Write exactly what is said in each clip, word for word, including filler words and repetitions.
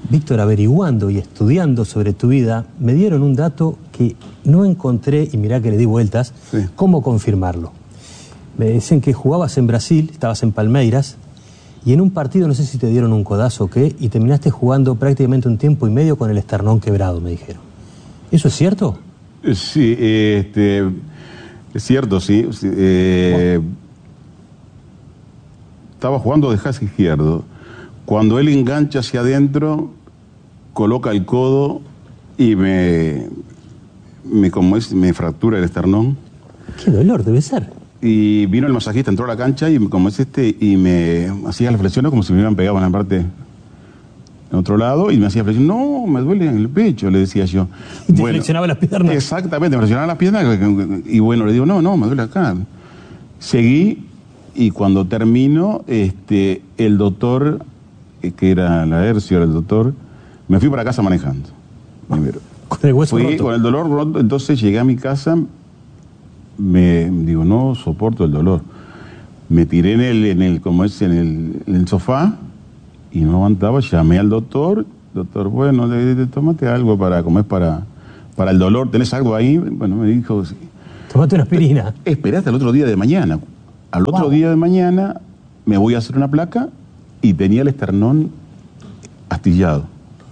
Víctor, averiguando y estudiando sobre tu vida, me dieron un dato que no encontré, y mirá que le di vueltas, sí. cómo confirmarlo. Me dicen que jugabas en Brasil, estabas en Palmeiras, y en un partido, no sé si te dieron un codazo o qué, y terminaste jugando prácticamente un tiempo y medio con el esternón quebrado, me dijeron. ¿Eso es cierto? Sí, este, es cierto, sí. Eh, estaba jugando de hash izquierdo. Cuando él engancha hacia adentro, coloca el codo y me, me, como es, me fractura el esternón. Qué dolor debe ser. Y vino el masajista, entró a la cancha y como es este, y me hacía las flexiones como si me hubieran pegado en la parte en otro lado, y me hacía flexiones. No, me duele en el pecho, le decía yo. ¿Y te bueno, flexionaba las piernas? Exactamente, me flexionaba las piernas, y bueno, le digo, no, no, me duele acá. Seguí, y cuando termino, este, el doctor, que era la Hercio, era el doctor, me fui para casa manejando. Primero. Con el hueso fui roto. Con el dolor roto, entonces llegué a mi casa, me digo, no soporto el dolor. Me tiré en el, en el como es, en el, en el sofá, y no aguantaba, llamé al doctor, doctor, bueno, le, le, tómate algo para, como es para, para el dolor, ¿tenés algo ahí? Bueno, me dijo, sí. Tómate una aspirina. Esperé hasta el otro día de mañana. Al otro wow. día de mañana me voy a hacer una placa y tenía el esternón astillado.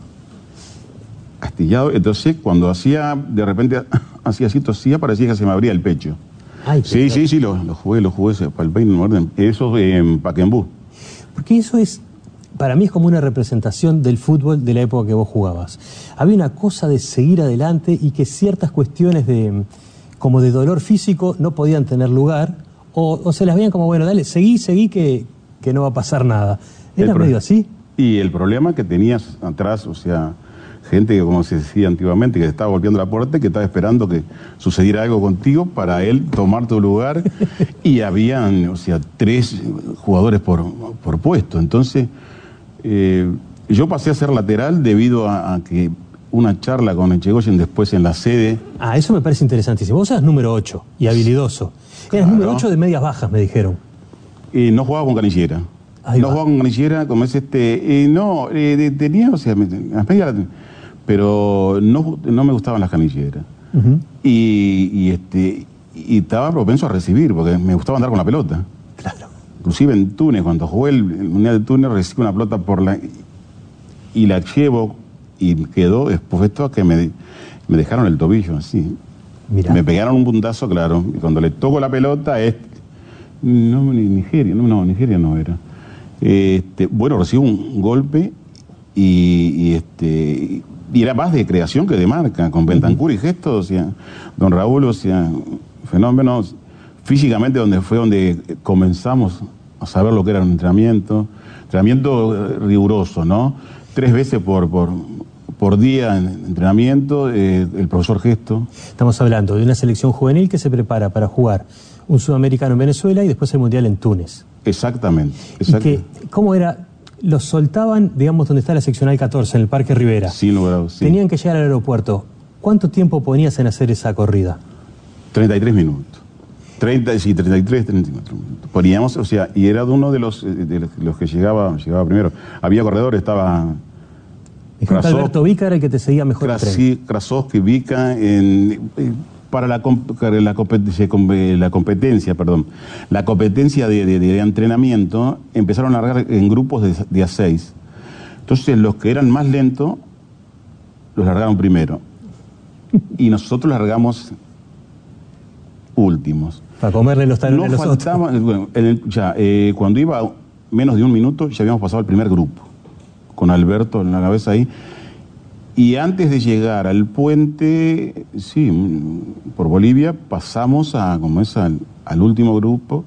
Astillado, entonces cuando hacía, de repente hacía así, tosía, parecía que se me abría el pecho. Ay, sí, sí, sí, lo, lo jugué, lo jugué, palpé en orden. Eso en Pacaembu. Porque eso es, para mí es como una representación del fútbol de la época que vos jugabas. Había una cosa de seguir adelante y que ciertas cuestiones de, como de dolor físico no podían tener lugar, o, o se las veían como, bueno, dale, seguí, seguí que, que no va a pasar nada. ¿Era medio así? Y el problema que tenías atrás, o sea, gente que, como se decía antiguamente, que te estaba golpeando la puerta, que estaba esperando que sucediera algo contigo para él tomar tu lugar, y habían, o sea, tres jugadores por, por puesto. Entonces, eh, yo pasé a ser lateral debido a, a que una charla con Echegoyen después en la sede. Ah, eso me parece interesantísimo. Vos eras número ocho y habilidoso. Claro. Eras número ocho de medias bajas, me dijeron. Eh, no jugaba con canillera. Ahí no va. jugaba con canillera, como es este... Eh, no, eh, tenía, o sea, las medias... Pero no, no me gustaban las canilleras. Uh-huh. y, y, este, y estaba propenso a recibir, porque me gustaba andar con la pelota. Claro. Inclusive en Túnez, cuando jugué el, el Mundial de Túnez, recibí una pelota por la... Y la llevo, y quedó expuesto a que me, me dejaron el tobillo así. Mirá. Me pegaron un puntazo, claro. Y cuando le toco la pelota, es... No, Nigeria, no, no, Nigeria no era. Este, bueno, recibo un golpe y, y este... Y era más de creación que de marca, con Bentancur y Gesto, o sea, don Raúl, o sea, fenómenos físicamente, donde fue donde comenzamos a saber lo que era un entrenamiento, entrenamiento riguroso, ¿no? Tres veces por, por, por día en entrenamiento, eh, el profesor Gesto. Estamos hablando de una selección juvenil que se prepara para jugar un sudamericano en Venezuela y después el mundial en Túnez. Exactamente. exactamente. ¿Y que, cómo era? Los soltaban, digamos, donde está la seccional catorce, en el Parque Rivera. Sí, logrado, sí. Tenían que llegar al aeropuerto. ¿Cuánto tiempo ponías en hacer esa corrida? treinta y tres minutos. treinta, sí, treinta y tres, treinta y cuatro minutos. Poníamos, o sea, y era de uno de los, de los que llegaba, llegaba primero. Había corredores, estaba... Krasov, Alberto Vícar, el que te seguía mejor. Sí, Krasovsky, Vícar, en... en para la, la, competencia, la competencia, perdón, la competencia de, de, de entrenamiento, empezaron a largar en grupos de, de a seis. Entonces los que eran más lentos los largaron primero y nosotros largamos últimos. Para comerle los talones no a los faltaba, otros. Bueno, en el, ya, eh, cuando iba menos de un minuto ya habíamos pasado el primer grupo, con Alberto en la cabeza ahí. Y antes de llegar al puente, sí, por Bolivia, pasamos a, como es, al, al último grupo.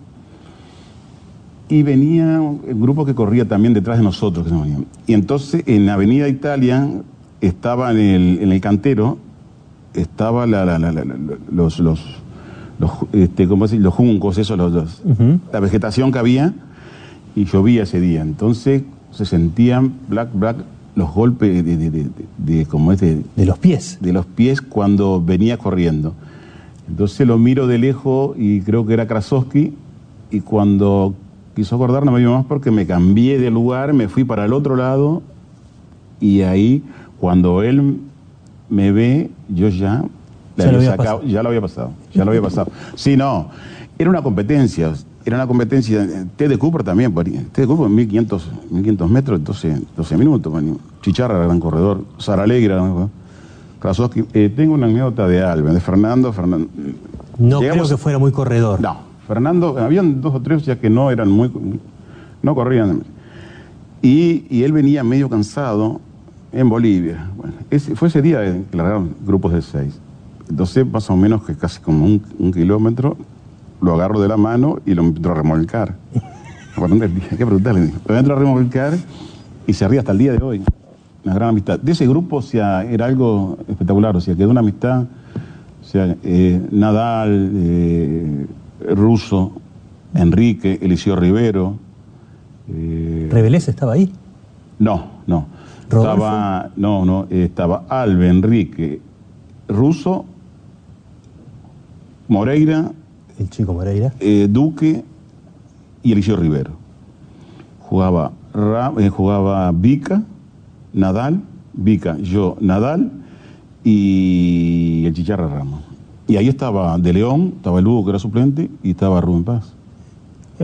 Y venía el grupo que corría también detrás de nosotros. Que se venía. Y entonces, en la Avenida Italia, estaba en el, en el cantero, estaba la, la, la, la, los, los, los, este, ¿cómo decir? Los juncos, eso, los, los, uh-huh. la vegetación que había, y llovía ese día. Entonces, se sentían black, black, los golpes de, de, de, de, de como es de, de los pies de los pies cuando venía corriendo. Entonces lo miro de lejos y creo que era Krasovsky, y cuando quiso acordar no me vio más porque me cambié de lugar, me fui para el otro lado Y ahí, cuando él me ve, yo ya, ya, había lo, había sacado, ya lo había pasado. Ya lo había pasado. Sí, no, era una competencia. Era una competencia. T de Cooper también. T de Cooper, mil quinientos metros, doce, doce minutos. Man. Chicharra era gran corredor. Saralegui era gran corredor. Eh, tengo una anécdota de Alben, de Fernando. Fernando. No Llegamos, creo que fuera muy corredor. No, Fernando, habían dos o tres ya que no eran muy, no corrían. Y, y él venía medio cansado en Bolivia. Bueno, ese, fue ese día que largaron grupos de seis. Entonces, más o menos que casi como un, un kilómetro, lo agarro de la mano y lo entro a remolcar. Bueno, qué brutal. Lo entro a remolcar y se ríe hasta el día de hoy. Una gran amistad. De ese grupo, o sea, era algo espectacular. O sea, quedó una amistad. O sea, eh, Nadal, eh, Russo, Enrique, Eliseo Rivero. Eh, ¿Revelés estaba ahí? No, no. ¿Rodolfo? Estaba, no, no, estaba Albe, Enrique, Russo, Moreira. El chico Moreira. Eh, Duque y Eliseo Rivero. Jugaba, eh, jugaba Vica, Nadal, Vica, yo, Nadal y el Chicharra Ramos. Y ahí estaba De León, estaba el Hugo que era suplente y estaba Rubén Paz.